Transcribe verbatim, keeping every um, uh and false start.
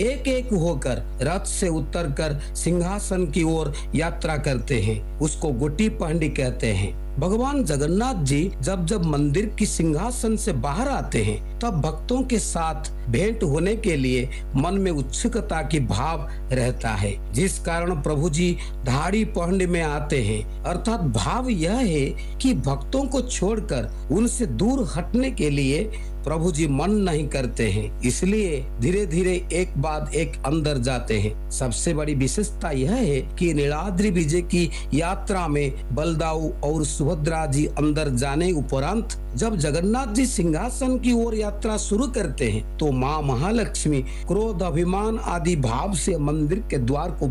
एक एक होकर रथ से उतरकर सिंहासन की ओर यात्रा करते हैं। उसको गोटी पहंडी कहते हैं। भगवान जगन्नाथ जी जब जब मंदिर की सिंहासन से बाहर आते हैं तब भक्तों के साथ भेंट होने के लिए मन में उत्सुकता की भाव रहता है, जिस कारण प्रभु जी धाड़ी पहंडी में आते हैं। अर्थात भाव यह है कि भक्तों को छोड़कर उनसे दूर हटने के लिए प्रभु जी मन नहीं करते हैं, इसलिए धीरे धीरे एक बाद एक अंदर जाते हैं। सबसे बड़ी विशेषता यह है कि नीलाद्रि विजय की यात्रा में बलदाऊ और सुभद्रा जी अंदर जाने उपरांत जब जगन्नाथ जी सिंहासन की ओर यात्रा शुरू करते हैं तो माँ महालक्ष्मी क्रोध, अभिमान आदि भाव से मंदिर के द्वार को